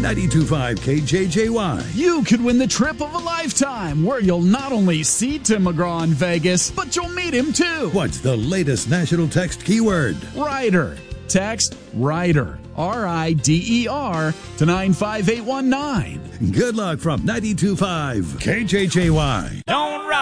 92.5 KJJY. You could win the trip of a lifetime, where you'll not only see Tim McGraw in Vegas, but you'll meet him too. What's the latest national text keyword? Rider. Text RIDER, RIDER, to 95819. Good luck from 92.5 KJJY. Don't rock.